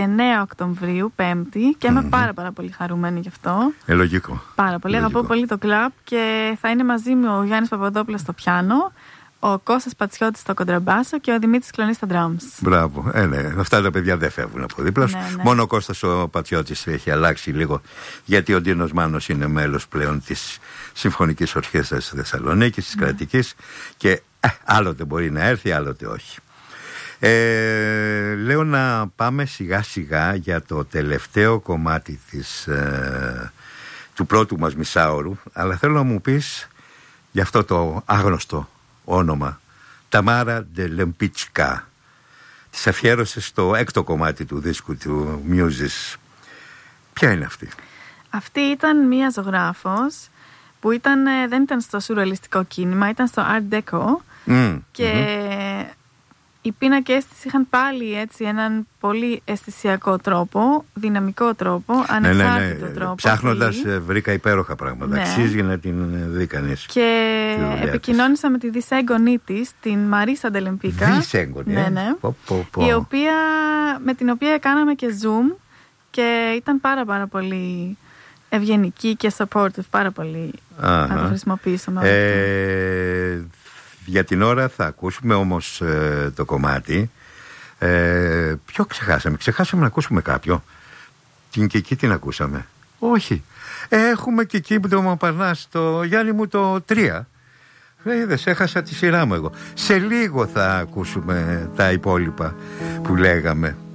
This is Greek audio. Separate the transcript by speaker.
Speaker 1: 9 Οκτωβρίου, Πέμπτη, και είμαι πάρα πολύ χαρούμενη γι' αυτό.
Speaker 2: Λογικό.
Speaker 1: Πάρα πολύ. Αγαπώ πολύ το κλαμπ και θα είναι μαζί μου ο Γιάννης Παπαδόπουλος στο πιάνο, ο Κώστας Πατσιώτης στο κοντραμπάσο και ο Δημήτρης Κλονής στα drums.
Speaker 2: Μπράβο. Ναι. Αυτά τα παιδιά δεν φεύγουν από δίπλα σου. Ναι. Μόνο ο Κώστας ο Πατσιώτης έχει αλλάξει λίγο, γιατί ο Ντίνος Μάνος είναι μέλος πλέον της Συμφωνικής Ορχήστρας της Θεσσαλονίκης, της κρατικής, και άλλοτε μπορεί να έρθει, άλλοτε όχι. Λέω να πάμε σιγά σιγά για το τελευταίο κομμάτι του πρώτου μας μισάωρου, αλλά θέλω να μου πεις για αυτό το άγνωστο όνομα, Ταμάρα Ντε Λεμπίτσικα, της αφιέρωσες στο έκτο κομμάτι του δίσκου του Muses. Ποια είναι αυτή?
Speaker 1: Αυτή ήταν μία ζωγράφος που δεν ήταν στο σουρεαλιστικό κίνημα, ήταν στο Art Deco, και οι πίνακες της είχαν πάλι έτσι έναν πολύ αισθησιακό τρόπο, δυναμικό τρόπο, ανεξάρτητο τρόπο.
Speaker 2: Ψάχνοντας βρήκα υπέροχα πράγματα. Αξίζει να την δει κανείς.
Speaker 1: Και επικοινώνησα με τη δισέγγονή της, την Μαρίσα Ντε Λεμπίτσικα.
Speaker 2: Δισέγγονη,
Speaker 1: με την οποία κάναμε και Zoom και ήταν πάρα πολύ ευγενική και supportive, πάρα πολύ. Να το χρησιμοποιήσουμε.
Speaker 2: Για την ώρα θα ακούσουμε όμως το κομμάτι. Ποιο ξεχάσαμε? Ξεχάσαμε να ακούσουμε κάποιο. Την Κική την ακούσαμε? Όχι. Έχουμε και εκεί που το Μαπαρνάς, το Γιάννη μου, το 3. Είδες, έχασα τη σειρά μου εγώ. Σε λίγο θα ακούσουμε τα υπόλοιπα που λέγαμε.